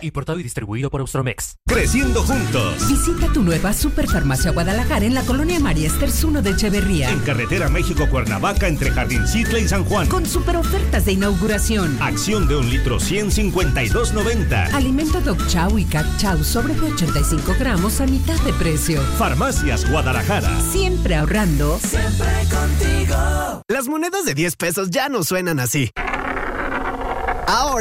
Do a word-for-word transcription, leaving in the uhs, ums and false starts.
Importado y distribuido por Austromex. Creciendo juntos. Visita tu nueva Superfarmacia Guadalajara en la colonia María Esters uno de Echeverría. En carretera México-Cuernavaca entre Jardincitle y San Juan. Con super ofertas de inauguración. Acción de un litro cien cincuenta y dos noventa. Alimento Dog Chow y Cat Chow sobre de ochenta y cinco gramos a mitad de precio. Farmacias Guadalajara. Siempre ahorrando. Siempre contigo. Las monedas de diez pesos ya no suenan así. Ahora